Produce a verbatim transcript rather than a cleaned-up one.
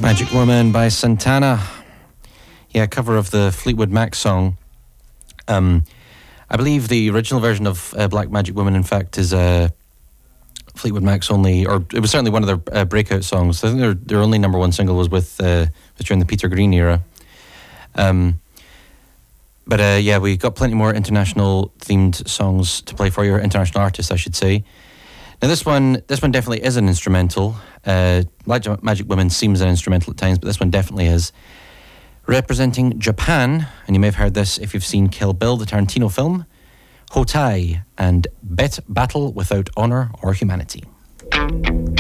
Magic Woman by Santana. Yeah, cover of the Fleetwood Mac song. Um, I believe the original version of uh, Black Magic Woman, in fact, is uh, Fleetwood Mac's only, or it was certainly one of their uh, breakout songs. I think their their only number one single was with uh, was during the Peter Green era. Um, but uh, yeah, we got plenty more international themed songs to play for you, or international artists, I should say. Now this one, this one definitely is an instrumental. Uh, Magic Woman seems an instrumental at times, but this one definitely is. Representing Japan, and you may have heard this if you've seen Kill Bill, the Tarantino film, Hotai and Bet Battle Without Honor or Humanity.